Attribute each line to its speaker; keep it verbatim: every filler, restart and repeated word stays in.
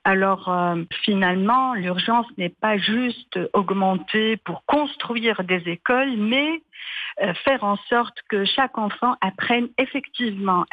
Speaker 1: Alors euh, finalement, l'urgence n'est pas juste augmenter pour construire des écoles, mais euh, faire en sorte que chaque enfant apprenne effectivement